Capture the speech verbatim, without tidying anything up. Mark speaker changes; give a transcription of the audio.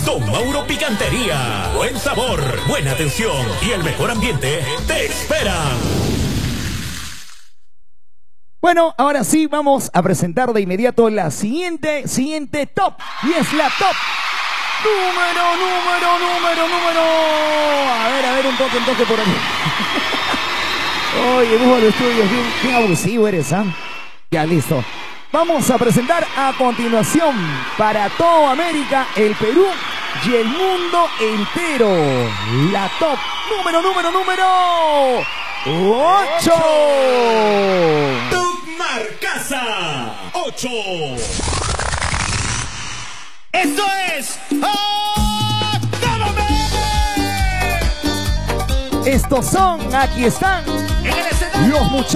Speaker 1: Don Mauro Picantería. Buen sabor, buena atención y el mejor ambiente te esperan.
Speaker 2: Bueno, ahora sí vamos a presentar de inmediato la siguiente, siguiente top. Y es la top número, número, número, número. A ver, a ver, un toque, un toque por aquí. Oye, Búfalo Estudios, bien, bien abusivo eres, ¿ah? ¿eh? Ya, listo. Vamos a presentar a continuación para toda América, el Perú y el mundo entero. La top número, número, número ocho.
Speaker 1: Marcasa ocho.
Speaker 3: Esto es ¡Acábame!
Speaker 2: Estos son, aquí están
Speaker 3: En el escenario
Speaker 2: los muchachos.